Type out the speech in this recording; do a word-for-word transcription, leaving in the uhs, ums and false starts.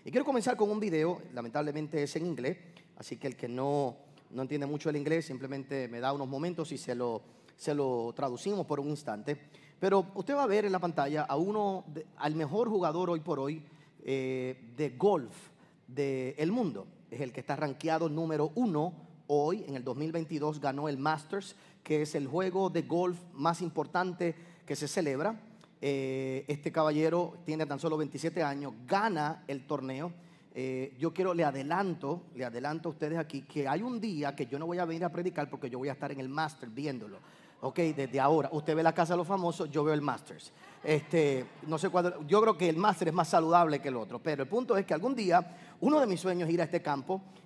Y quiero comenzar con un video, lamentablemente es en inglés, así que el que no, no entiende mucho el inglés simplemente me da unos momentos y se lo, se lo traducimos por un instante. Pero usted va a ver en la pantalla a uno, de, al mejor jugador hoy por hoy eh, de golf del mundo. Es el que está rankeado número uno hoy, en el dos mil veintidós ganó el Masters, que es el juego de golf más importante que se celebra. Eh, este caballero tiene tan solo veintisiete años, gana el torneo. Eh, yo quiero, le adelanto, le adelanto a ustedes aquí que hay un día que yo no voy a venir a predicar porque yo voy a estar en el Masters viéndolo. Ok, desde ahora, usted ve la Casa de los Famosos, yo veo el Masters. Este, no sé cuándo, yo creo que el Masters es más saludable que el otro, pero el punto es que algún día, uno de mis sueños es ir a este campo